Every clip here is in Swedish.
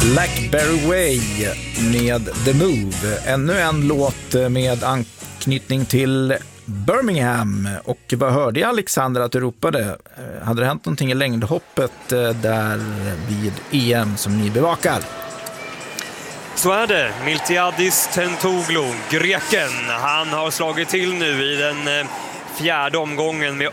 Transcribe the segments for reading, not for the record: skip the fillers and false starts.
Blackberry Way med The Move. Ännu en låt med anknytning till Birmingham. Och vad hörde jag, Alexander, att du ropade? Hade det hänt någonting i längdhoppet där vid EM som ni bevakar? Så är det. Miltiadis Tentoglou, greken. Han har slagit till nu i den fjärde omgången med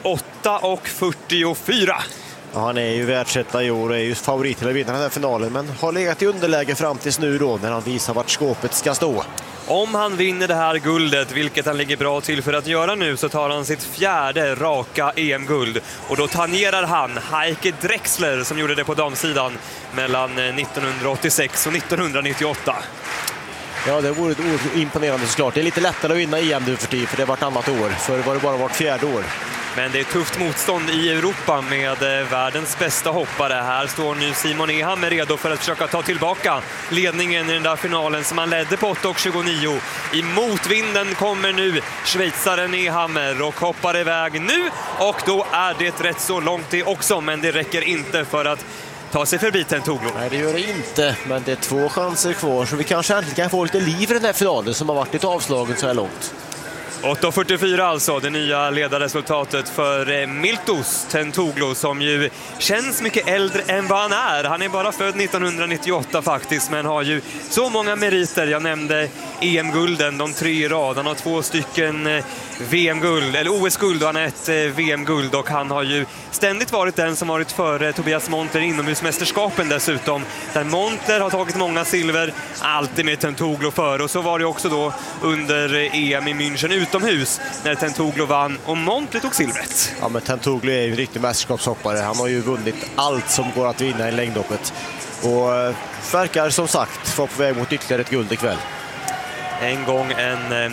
8:44. Ja, han är ju världsetta i år och är ju favorit till att vinna den här finalen, men har legat i underläge fram tills nu då när han visar vart skåpet ska stå. Om han vinner det här guldet, vilket han ligger bra till för att göra nu, så tar han sitt fjärde raka EM-guld. Och då tangerar han Heike Drexler som gjorde det på damsidan mellan 1986 och 1998. Ja, det vore imponerande såklart. Det är lite lättare att vinna EM nu för tid, för det är vartannat år. Förr var det bara vart fjärde år. Men det är tufft motstånd i Europa med världens bästa hoppare. Här står nu Simon Ehammer redo för att försöka ta tillbaka ledningen i den där finalen som han ledde på 8:29. I motvinden kommer nu schweizaren Ehammer och hoppar iväg nu. Och då är det rätt så långt det också, men det räcker inte för att ta sig förbi Tentoglou. Nej, det gör det inte, men det är 2 chanser kvar, så vi kanske äntligen kan få lite liv i den här finalen som har varit lite avslagen så här långt. 8:44 alltså, det nya ledarresultatet för Miltos Tentoglou, som ju känns mycket äldre än vad han är. Han är bara född 1998 faktiskt, men har ju så många meriter. Jag nämnde EM-gulden, de 3 i rad. Han har 2 stycken VM-guld, eller OS-guld, och han har ett VM-guld. Och han har ju ständigt varit den som varit före Tobias Monter inomhusmästerskapen dessutom. Där Monter har tagit många silver, alltid med Tentoglou före. Och så var det också då under EM i München utomhus när Tentoglou vann och Monter tog silvret. Ja, men Tentoglou är ju en riktig mästerskapshoppare. Han har ju vunnit allt som går att vinna i längdhoppet. Och verkar som sagt vara på väg mot ytterligare ett guld ikväll. En gång en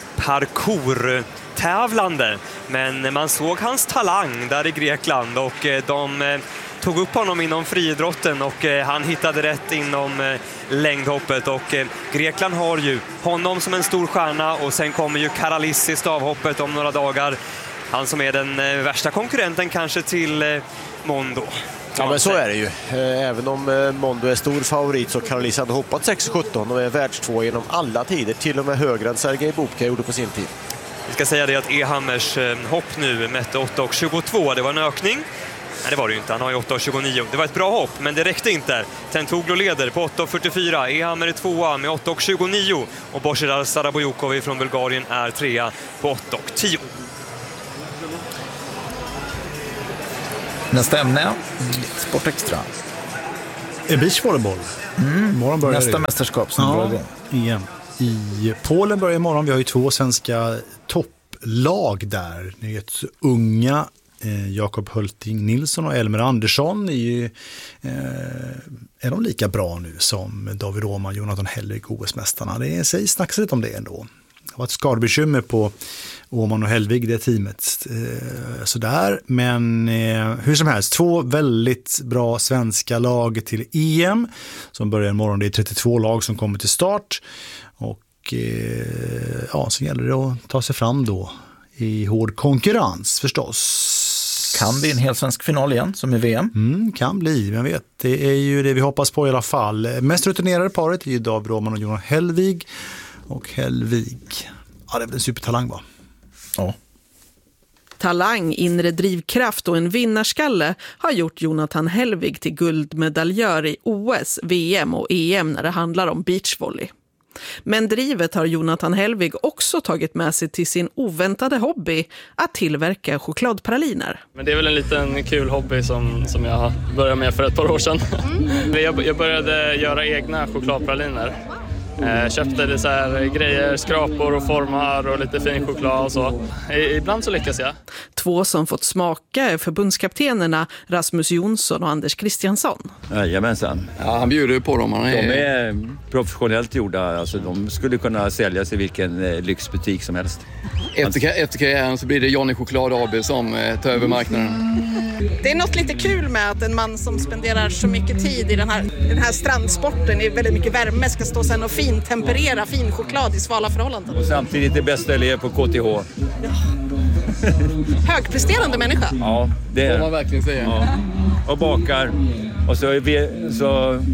parkour-tävlande, men man såg hans talang där i Grekland och de tog upp honom inom friidrotten och han hittade rätt inom längdhoppet. Och Grekland har ju honom som en stor stjärna, och sen kommer ju Karalis i stavhoppet om några dagar. Han som är den värsta konkurrenten kanske till Mondo. Ja, men så är det ju. Även om Mondo är stor favorit så Karalis hade hoppat 6,17 och är världstvå genom alla tider, till och med högre än Sergej Bubka gjorde på sin tid. Vi ska säga det att Ehammers hopp nu mätte 8,22. Det var en ökning. Nej, det var det ju inte. Han har ju 8,29. Det var ett bra hopp, men det räckte inte. Tentoglou leder på 8,44. Ehammer är 2 med 8,29. Och Božidar Sarabojukov från Bulgarien är 3 på 8,10. Nästa ämne, Sportextra. Beachvolleyboll. Nästa mästerskap som drar igång. Igen. I Polen börjar imorgon. Vi har ju 2 svenska topplag där. Ni vet, unga Jakob Hulting Nilsson och Elmer Andersson är de lika bra nu som David Åhman, Jonathan Hellvig, OS-mästarna. Det snackas lite om det ändå. Det var ett skadebekymmer på Åhman och Hellvig, det teamet. Sådär. Men hur som helst, 2 väldigt bra svenska lag till EM som börjar imorgon. Det är 32 lag som kommer till start. Och så gäller det att ta sig fram då i hård konkurrens förstås. Kan bli en hel svensk final igen som i VM. Kan bli, men vet, det är ju det vi hoppas på i alla fall. Mest rutinerade paret är ju David Åhman och Jonathan Hellvig. Och Hellvig, ja, det är väl en supertalang, va? Ja. Talang, inre drivkraft och en vinnarskalle har gjort Jonathan Hellvig till guldmedaljör i OS, VM och EM när det handlar om beachvolley. Men drivet har Jonathan Hellvig också tagit med sig till sin oväntade hobby att tillverka chokladpraliner. Men det är väl en liten kul hobby som jag började med för ett par år sedan. Jag började göra egna chokladpraliner. Köpte det så här grejer, skrapor och formar och lite fin choklad och så. Ibland så lyckas jag. 2 som fått smaka är förbundskaptenerna Rasmus Jonsson och Anders Kristiansson. Jajamensan. Ja, han bjuder på dem. De är professionellt gjorda. Alltså, de skulle kunna säljas i vilken lyxbutik som helst. Efter karriären så blir det Johnny Choklad AB som tar över marknaden. Det är något lite kul med att en man som spenderar så mycket tid i den här strandsporten i väldigt mycket värme ska stå sen och fintemperera fin choklad i svala förhållanden. Och samtidigt det bästa elev på KTH. Ja. Högpresterande människa. Ja, det är man verkligen säga. Ja. Och bakar. Och så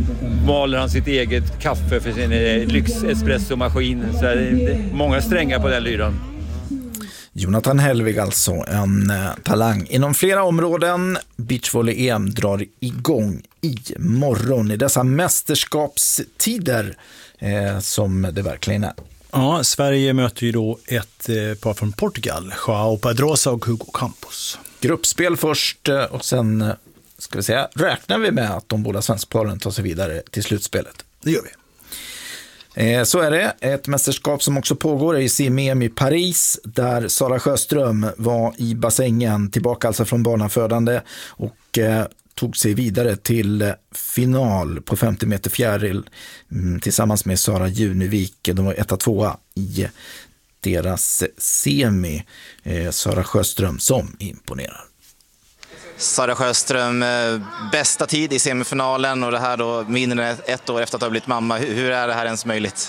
maler han sitt eget kaffe för sin lyx-espresso-maskin. Så det är många strängar på den lyran. Jonathan Hellwig alltså, en talang inom flera områden. Beachvolley-EM drar igång i morgon i dessa mästerskapstider som det verkligen är. Ja, Sverige möter ju då ett par från Portugal, João Pedrosa och Hugo Campos. Gruppspel först och sen ska vi säga, räknar vi med att de båda svenskparen tar sig vidare till slutspelet. Det gör vi. Så är det. Ett mästerskap som också pågår i sim-EM i Paris där Sara Sjöström var i bassängen, tillbaka alltså från barnafödande och tog sig vidare till final på 50 meter fjäril tillsammans med Sara Junevik. De var 1-2 i deras semi. Sara Sjöström som imponerar. Sara Sjöström, bästa tid i semifinalen och det här då mindre än ett år efter att ha blivit mamma. Hur är det här ens möjligt?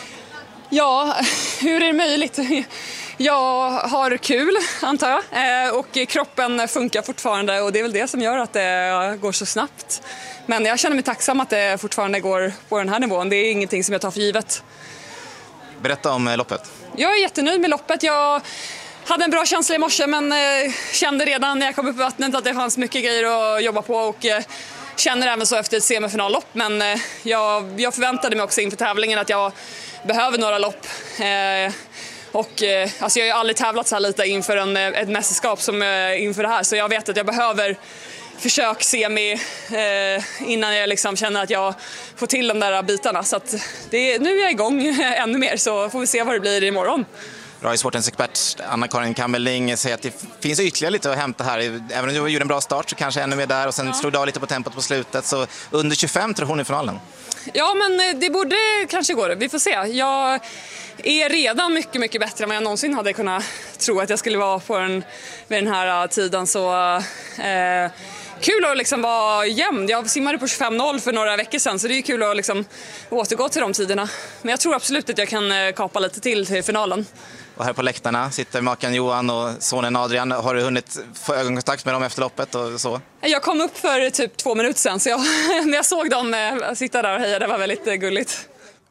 Ja, hur är det möjligt? Jag har kul, antar jag, och kroppen funkar fortfarande och det är väl det som gör att det går så snabbt. Men jag känner mig tacksam att det fortfarande går på den här nivån. Det är ingenting som jag tar för givet. Berätta om loppet. Jag är jättenöjd med loppet. Jag hade en bra känsla i morse men kände redan när jag kom upp i vattnet att det fanns mycket grejer att jobba på och känner även så efter ett semifinallopp. Men jag förväntade mig också inför tävlingen att jag behöver några lopp. Alltså jag har ju aldrig tävlat så här lite inför ett mästerskap som inför det här. Så jag vet att jag behöver försök semi innan jag liksom känner att jag får till de där bitarna. Så att nu är jag igång ännu mer så får vi se vad det blir imorgon. Radiosportens expert Anna-Karin Kammerling säger att det finns ytterligare lite att hämta här. Även om du gjorde en bra start så kanske ännu mer där och sen slog du av lite på tempot på slutet. Så under 25 tror hon i finalen. Ja, men det borde kanske gå. Vi får se. Jag är redan mycket, mycket bättre än vad jag någonsin hade kunnat tro att jag skulle vara på vid den här tiden. Så kul att liksom vara jämn. Jag simmade på 25.0 för några veckor sedan så det är kul att liksom återgå till de tiderna. Men jag tror absolut att jag kan kapa lite till finalen. Och här på läktarna sitter maken Johan och sonen Adrian. Har du hunnit få ögonkontakt med dem efter loppet och så? Jag kom upp för typ 2 minuter sedan så när jag såg dem sitta där och heja, det var väldigt gulligt.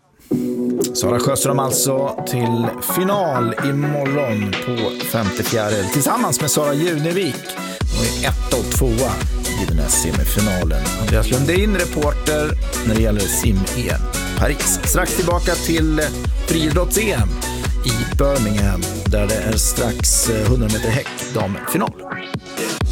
Sara Sjöström alltså till final imorgon på 54 tillsammans med Sara Junevik. De är 1 och 2 i den här semifinalen. Andreas Lundin, reporter när det gäller sim-EM Paris. Strax tillbaka till friidrotts-EM i Birmingham där det är strax 100 meter häck damfinal.